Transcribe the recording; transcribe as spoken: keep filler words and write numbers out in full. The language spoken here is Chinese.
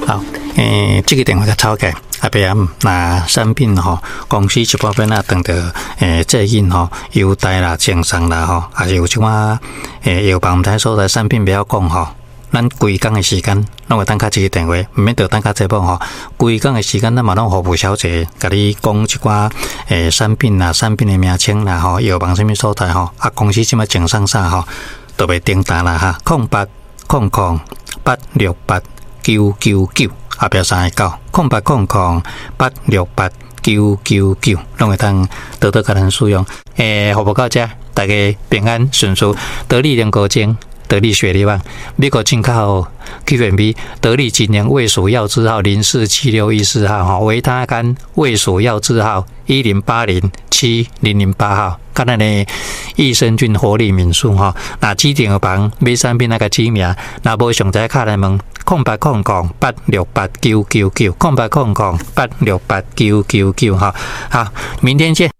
好，诶，这个电话就抄起。啊，别那产品吼，公司一部分啊，等到诶制印吼优待啦、奖赏啦吼，还是有即款诶药房台所在产品不要讲吼，咱规工的时间，咱会等下一个电话，毋免着等下节目吼，规工的时间咱嘛拢服务小姐，甲你讲一寡诶产品啦、产品的名称啦吼，药房什么所在吼，啊公司即么奖赏啥吼，都袂订单啦哈，空八空空八六八九九九。后壁三个九，空八空空八六八九九九，拢会当得到甲咱使用。诶，服务到这，大家平安顺遂，得力人高精，得力雪力旺，美国进口 Q M B 得力今年胃属药字号零四七六一四号哈，维他甘胃属药字号一零八零七零零八号。看咱的益生菌活力敏素哈，那指定的房买产品那个指名，那无详细卡来问，空八空空八六八九九九，空八空空八六八九九九哈，好，明天见。